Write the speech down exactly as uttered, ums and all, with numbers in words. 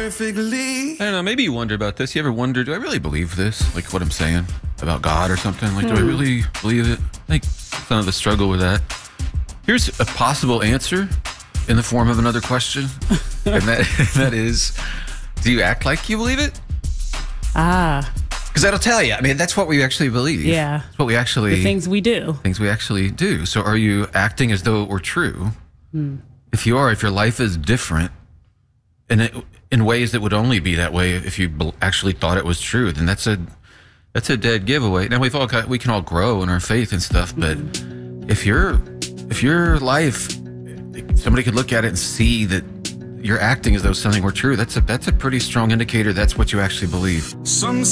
perfectly. I don't know, maybe you wonder about this. You ever wonder, do I really believe this? Like what I'm saying about God or something? Like, do I really believe it? I think some of us struggle with that. Here's a possible answer in the form of another question. and that that is, do you act like you believe it? Ah. Because that'll tell you. I mean, that's what we actually believe. Yeah. It's what we actually... The things we do. Things we actually do. So are you acting as though it were true? Hmm. If you are, if your life is different, and it, in ways that would only be that way if you be- actually thought it was true, then that's a that's a dead giveaway. Now we've all got, we can all grow in our faith and stuff, but if your if your life, somebody could look at it and see that you're acting as though something were true, that's a that's a pretty strong indicator that's what you actually believe. Some